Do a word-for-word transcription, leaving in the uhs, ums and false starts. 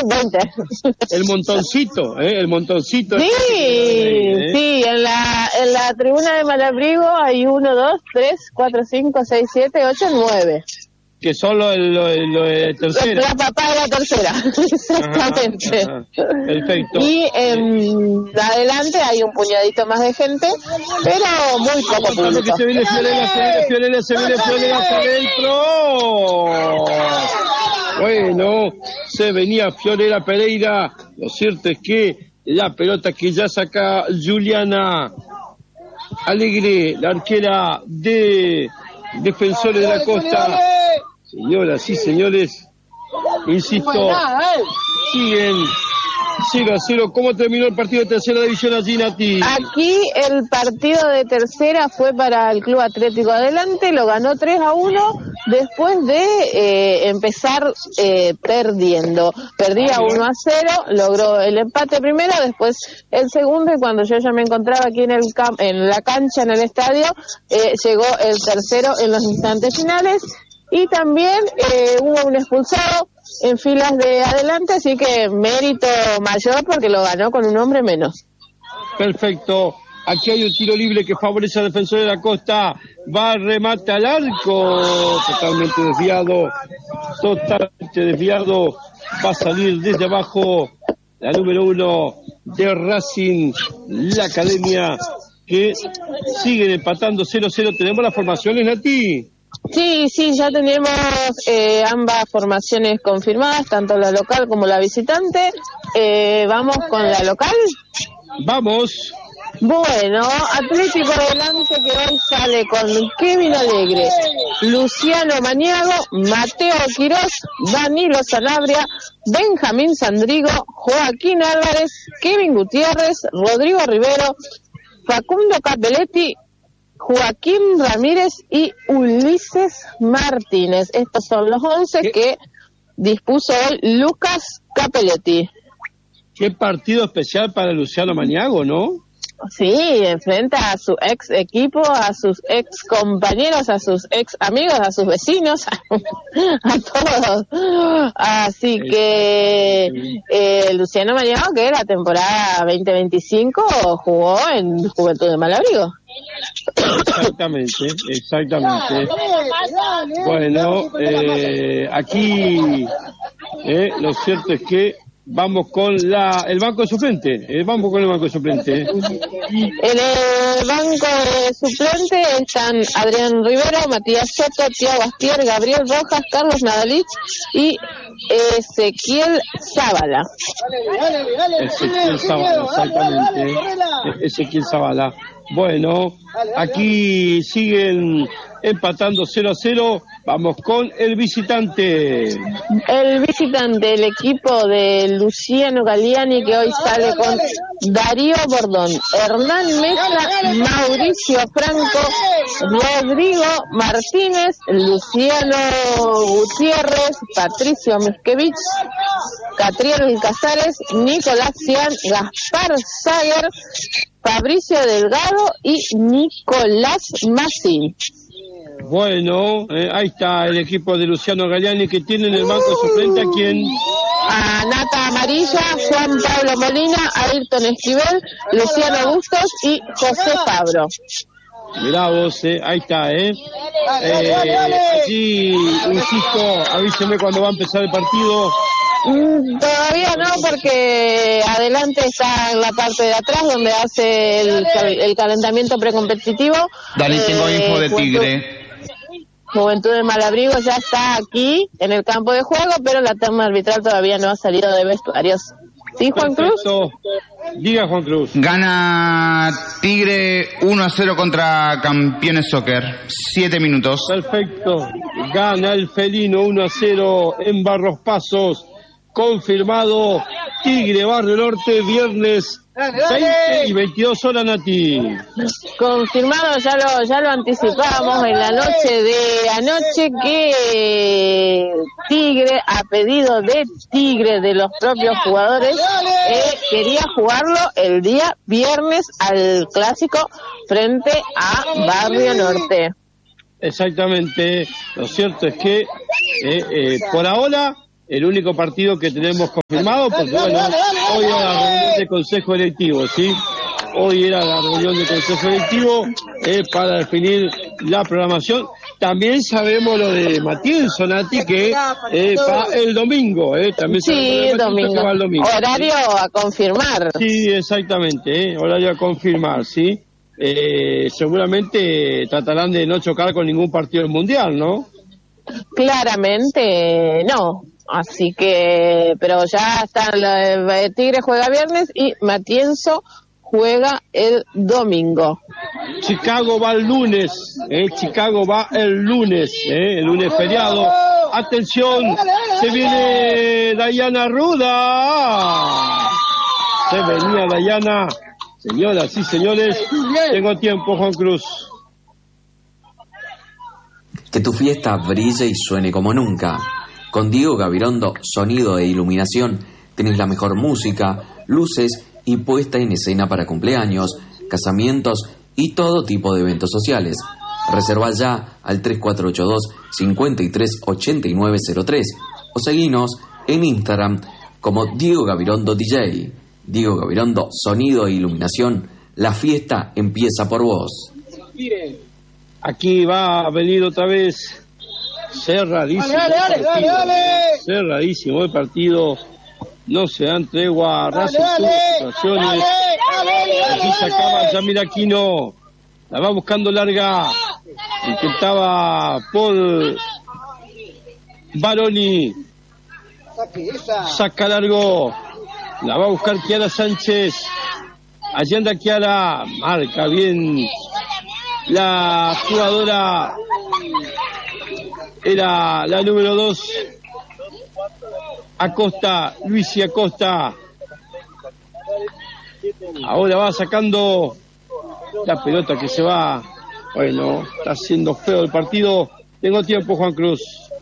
veinte. El montoncito, ¿eh? El montoncito. Sí, ¿eh? Sí, en la, en la tribuna de Malabrigo hay uno, dos, tres, cuatro, cinco, seis, siete, ocho, nueve. Que son lo, lo, lo de tercera. La papá de la tercera, exactamente. Ajá, ajá. Perfecto. Y en eh, adelante hay un puñadito más de gente, pero muy poco público. Que se viene Fiorella, se viene Fiorella, se viene Fiorella hacia adentro. Bueno, se venía Fiorella Pereira. Lo cierto es que la pelota que ya saca Juliana Alegre, la arquera de Defensores de la Costa. Señoras y señores, insisto, siguen cero a cero. ¿Cómo terminó el partido de tercera división allí, Nati? Aquí el partido de tercera fue para el Club Atlético Adelante, lo ganó tres a uno después de eh, empezar eh, perdiendo. Perdía uno a cero, logró el empate primero, después el segundo, y cuando yo ya me encontraba aquí en el cam- en la cancha, en el estadio, eh, llegó el tercero en los instantes finales. Y también eh, hubo un expulsado en filas de adelante, así que mérito mayor porque lo ganó con un hombre menos. Perfecto. Aquí hay un tiro libre que favorece al Defensor de la Costa. Va a remate al arco. Totalmente desviado. Totalmente desviado. Va a salir desde abajo la número uno de Racing, la academia, que siguen empatando cero a cero. ¿Tenemos las formaciones, Nati? Sí, sí, ya tenemos eh, ambas formaciones confirmadas, tanto la local como la visitante. Eh, ¿Vamos con la local? Vamos. Bueno, Atlético Adelante, que hoy sale con Kevin Alegre, Luciano Maniago, Mateo Quirós, Danilo Sanabria, Benjamín Sandrigo, Joaquín Álvarez, Kevin Gutiérrez, Rodrigo Rivero, Facundo Capelletti, Joaquín Ramírez y Ulises Martínez. Estos son los once ¿Qué? que dispuso hoy Lucas Capelletti. Qué partido especial para Luciano Maniago, ¿no? Sí, enfrenta a su ex equipo, a sus ex compañeros, a sus ex amigos, a sus vecinos, a, a todos. Así que eh, Luciano Maniago, que la temporada veinte veinticinco jugó en Juventud de Malabrigo. Exactamente, exactamente. Bueno, eh, aquí eh, lo cierto es que vamos con la el banco suplente, eh, vamos con el banco suplente. En el banco de suplente están Adrián Rivero, Matías Soto, Tiago Astier, Gabriel Rojas, Carlos Nadalich y Ezequiel Zavala. Ezequiel Zavala, exactamente. Ezequiel Zavala. Bueno, aquí siguen empatando cero a cero. Vamos con el visitante. El visitante, el equipo de Luciano Galliani, que hoy sale con Darío Bordón, Hernán Mesa, Mauricio Franco, Rodrigo Martínez, Luciano Gutiérrez, Patricio Miskevich, Catriel Casares, Nicolás Cian, Gaspar Sager, Fabricio Delgado y Nicolás Massi. Bueno, eh, ahí está el equipo de Luciano Galliani, que tiene en el banco suplente a quien... A Nata Amarilla, Juan Pablo Molina, Ayrton Esquivel, Luciano Bustos y José Fabro. Mirá vos, eh, ahí está, ¿eh? eh allí, insisto, avíseme cuando va a empezar el partido. Mm, todavía no, porque adelante está en la parte de atrás donde hace el, el calentamiento precompetitivo. Dale, eh, tengo info de Tigre. Juventud de Malabrigo ya está aquí en el campo de juego, pero la terna arbitral todavía no ha salido de vestuarios. ¿Sí, Juan Perfecto. Cruz? Diga, Juan Cruz. Gana Tigre uno a cero contra Campeones Soccer. Siete minutos. Perfecto. Gana el felino uno a cero en Barros Pasos. Confirmado. Tigre Barrio Norte, viernes veinte y veintidós horas, Nati. Confirmado, ya lo ya lo anticipábamos en la noche de anoche, que Tigre, a pedido de Tigre, de los propios jugadores, eh, quería jugarlo el día viernes al clásico frente a Barrio Norte. Exactamente. Lo cierto es que eh, eh, por ahora el único partido que tenemos confirmado, porque bueno, hoy era la reunión de consejo directivo, ¿sí? Hoy era la reunión de consejo directivo eh, para definir la programación. También sabemos lo de Matías Sonati, que eh, va el domingo. Eh, también sí, el domingo. va el domingo. Horario ¿sí? a confirmar. Sí, exactamente, eh, horario a confirmar, ¿sí? Eh, seguramente tratarán de no chocar con ningún partido del Mundial, ¿no? Claramente no. Así que, pero ya está, el Tigre juega viernes y Matienzo juega el domingo. Chicago va el lunes, eh, Chicago va el lunes, eh, el lunes feriado. Atención, se viene Dayana Ruda. Se venía Dayana. Señoras y señores, tengo tiempo, Juan Cruz. Que tu fiesta brille y suene como nunca. Con Diego Gabirondo, sonido e iluminación, tenés la mejor música, luces y puesta en escena para cumpleaños, casamientos y todo tipo de eventos sociales. Reserva ya al tres cuatro ocho dos, cinco tres ocho nueve cero tres o seguinos en Instagram como Diego Gabirondo D J. Diego Gabirondo, sonido e iluminación, la fiesta empieza por vos. Aquí va a venir otra vez. Cerradísimo, dale, dale, dale, dale. Cerradísimo el partido. No se dan tregua, arrasan sus situaciones. Aquí sacaba Yamil Aquino. La va buscando larga. Intentaba Paul Baroni. Saca largo. La va a buscar Kiara Sánchez. Allí anda Kiara. Marca bien la jugadora. Era la número dos. Acosta, Luisi Acosta. Ahora va sacando la pelota que se va. Bueno, está siendo feo el partido. Tengo tiempo, Juan Cruz.